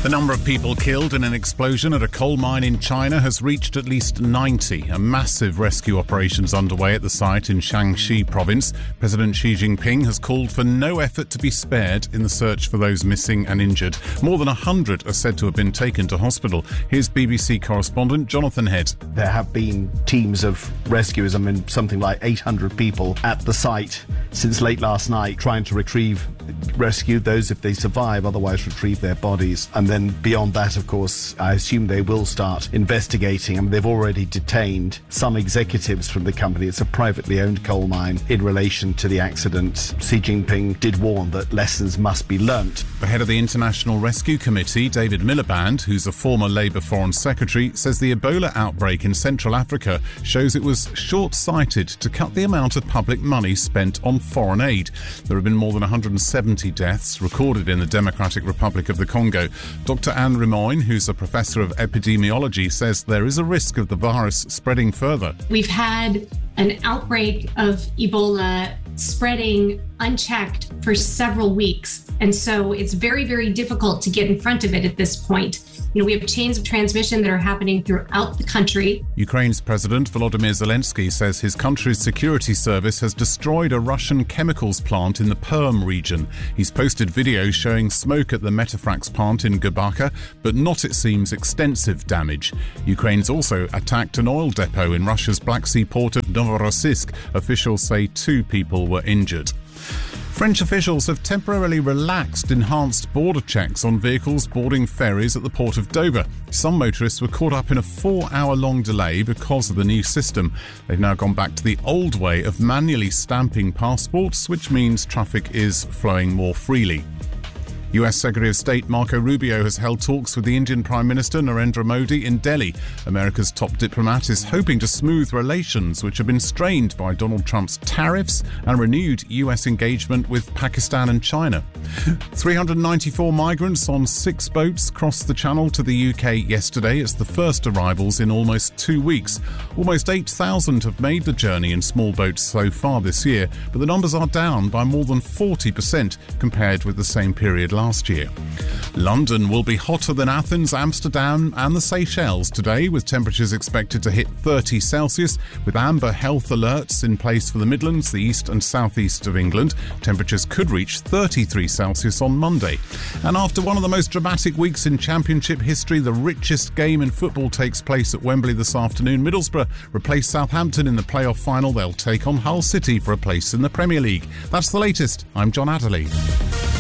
The number of people killed in an explosion at a coal mine in China has reached at least 90. A massive rescue operation is underway at the site in Shaanxi province. President Xi Jinping has called for no effort to be spared in the search for those missing and injured. More than 100 are said to have been taken to hospital. Here's BBC correspondent Jonathan Head. There have been teams of rescuers, something like 800 people at the site since late last night trying to rescue those if they survive, otherwise retrieve their bodies. And then beyond that, of course, I assume they will start investigating. They've already detained some executives from the company. It's a privately owned coal mine. In relation to the accident, Xi Jinping did warn that lessons must be learnt. The head of the International Rescue Committee, David Miliband, who's a former Labour Foreign Secretary, says the Ebola outbreak in Central Africa shows it was short-sighted to cut the amount of public money spent on foreign aid. There have been more than 170 deaths recorded in the Democratic Republic of the Congo. Dr. Anne Rimoyne, who's a professor of epidemiology, says there is a risk of the virus spreading further. We've had an outbreak of Ebola spreading unchecked for several weeks. And so it's very, very difficult to get in front of it at this point. We have chains of transmission that are happening throughout the country. Ukraine's President Volodymyr Zelensky says his country's security service has destroyed a Russian chemicals plant in the Perm region. He's posted videos showing smoke at the Metafrax plant in Gubaka, but not, it seems, extensive damage. Ukraine's also attacked an oil depot in Russia's Black Sea port of Novorossiysk. Officials say 2 people were injured. French officials have temporarily relaxed enhanced border checks on vehicles boarding ferries at the port of Dover. Some motorists were caught up in a 4-hour-long delay because of the new system. They've now gone back to the old way of manually stamping passports, which means traffic is flowing more freely. US Secretary of State Marco Rubio has held talks with the Indian Prime Minister Narendra Modi in Delhi. America's top diplomat is hoping to smooth relations which have been strained by Donald Trump's tariffs and renewed US engagement with Pakistan and China. 394 migrants on 6 boats crossed the Channel to the UK yesterday. It's the first arrivals in almost 2 weeks. Almost 8,000 have made the journey in small boats so far this year, but the numbers are down by more than 40% compared with the same period last year. London will be hotter than Athens, Amsterdam and the Seychelles today, with temperatures expected to hit 30 Celsius, with amber health alerts in place for the Midlands, the east and southeast of England. Temperatures could reach 33 Celsius on Monday. And after one of the most dramatic weeks in Championship history, the richest game in football takes place at Wembley this afternoon. Middlesbrough replace Southampton in the playoff final. They'll take on Hull City for a place in the Premier League. That's the latest. I'm John Adderley.